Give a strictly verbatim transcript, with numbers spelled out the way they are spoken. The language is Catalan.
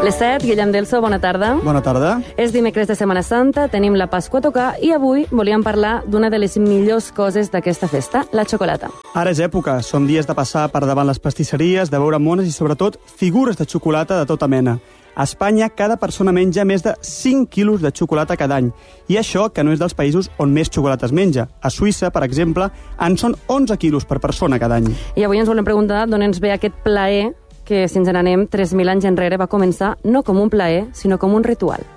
Les set, Guillem Delso, bona tarda. Bona tarda. És dimecres de Setmana Santa, tenim la Pasqua a tocar i avui volíem parlar d'una de les millors coses d'aquesta festa, la xocolata. Ara és època, són dies de passar per davant les pastisseries, de veure mones i sobretot figures de xocolata de tota mena. A Espanya, cada persona menja més de cinc quilos de xocolata cada any. I això que no és dels països on més xocolata es menja. A Suïssa, per exemple, en són onze quilos per persona cada any. I avui ens volem preguntar d'on ens ve aquest plaer que, si ens n'anem tres mil anys enrere, va començar no com un plaer, sinó com un ritual.